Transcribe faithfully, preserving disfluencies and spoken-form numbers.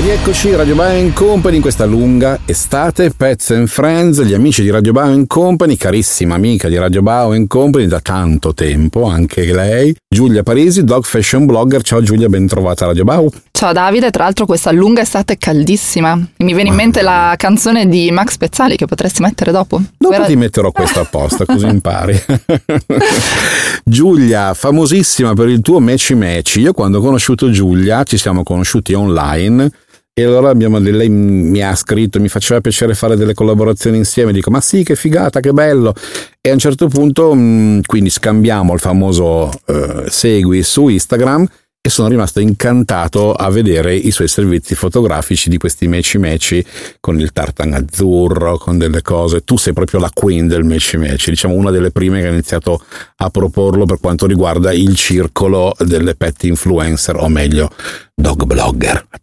Rieccoci, Radio Bao Company in questa lunga estate, Pets and Friends, gli amici di Radio Bao Company, carissima amica di Radio Bao Company da tanto tempo, anche lei, Giulia Parisi, dog fashion blogger. Ciao Giulia, ben trovata a Radio Bao. Ciao Davide, tra l'altro questa lunga estate è caldissima. Mi viene in mente la canzone di Max Pezzali che potresti mettere dopo. Dopo Era... ti metterò questa apposta, così impari. Giulia, famosissima per il tuo Meci Meci. Io quando ho conosciuto Giulia, ci siamo conosciuti online, e allora abbiamo, lei mi ha scritto, mi faceva piacere fare delle collaborazioni insieme, dico ma sì, che figata, che bello, e a un certo punto mh, quindi scambiamo il famoso eh, segui su Instagram, e sono rimasto incantato a vedere i suoi servizi fotografici di questi Meci Meci con il tartan azzurro, con delle cose. Tu sei proprio la queen del Meci Meci, diciamo una delle prime che ha iniziato a proporlo per quanto riguarda il circolo delle pet influencer, o meglio dog blogger.